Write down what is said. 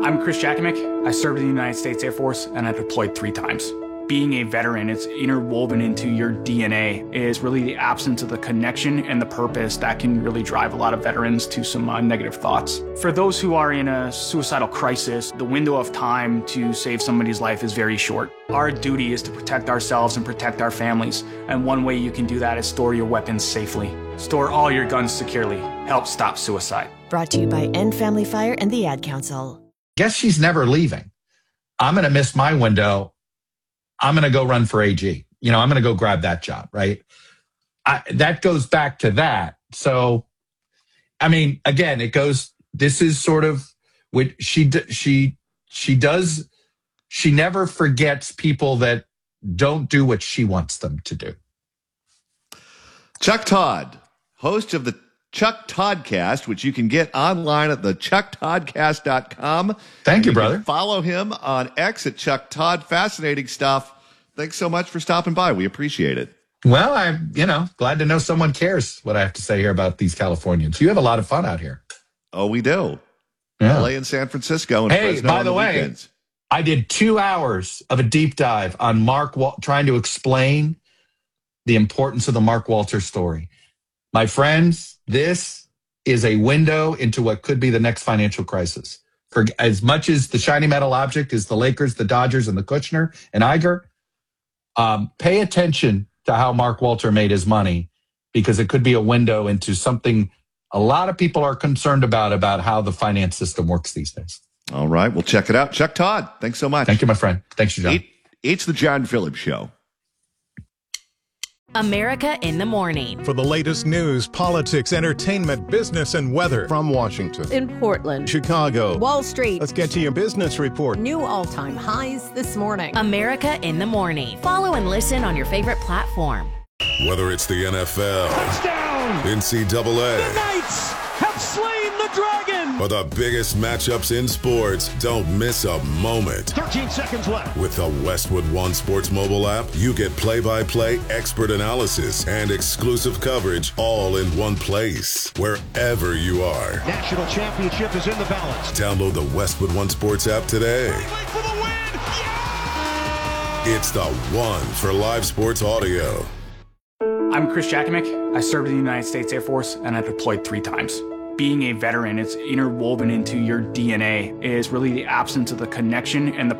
I'm Chris Jakovic. I served in the United States Air Force and I deployed 3 times. Being a veteran, it's interwoven into your DNA, is really the absence of the connection and the purpose that can really drive a lot of veterans to some negative thoughts. For those who are in a suicidal crisis, the window of time to save somebody's life is very short. Our duty is to protect ourselves and protect our families, and one way you can do that is store your weapons safely. Store all your guns securely. Help stop suicide. Brought to you by End Family Fire and the Ad Council. Guess she's never leaving. I'm going to miss my window. I'm going to go run for AG. I'm going to go grab that job, right? That goes back to that. So, again, this is sort of what she does. She never forgets people that don't do what she wants them to do. Chuck Todd, host of the Chuck Toddcast, which you can get online at thechucktoddcast.com. Thank you, brother. Follow him on X at Chuck Todd. Fascinating stuff. Thanks so much for stopping by. We appreciate it. Well, I'm, glad to know someone cares what I have to say here about these Californians. You have a lot of fun out here. Oh, we do. Yeah. LA and San Francisco and hey, Fresno by the way, weekends. I did 2 hours of a deep dive on Mark trying to explain the importance of the Mark Walters story. My friends, this is a window into what could be the next financial crisis. For as much as the shiny metal object is the Lakers, the Dodgers, and the Kushner and Iger, pay attention to how Mark Walter made his money, because it could be a window into something a lot of people are concerned about how the finance system works these days. All right, we'll check it out. Chuck Todd, thanks so much. Thank you, my friend. Thanks, John. It's the John Phillips Show. America in the Morning. For the latest news, politics, entertainment, business, and weather. From Washington, in Portland, Chicago, Wall Street. Let's get to your business report. New all-time highs this morning. America in the Morning. Follow and listen on your favorite platform. Whether it's the NFL, touchdown, NCAA, the Knights have slain the Dragon, or the biggest matchups in sports, don't miss a moment. 13 seconds left. With the Westwood One Sports mobile app, you get play-by-play expert analysis and exclusive coverage all in one place, wherever you are. National championship is in the balance. Download the Westwood One Sports app today. For the win. Yeah! It's the one for live sports audio. I'm Chris Jakovic. I served in the United States Air Force and I deployed 3 times. Being a veteran, it's interwoven into your DNA, is really the absence of the connection and the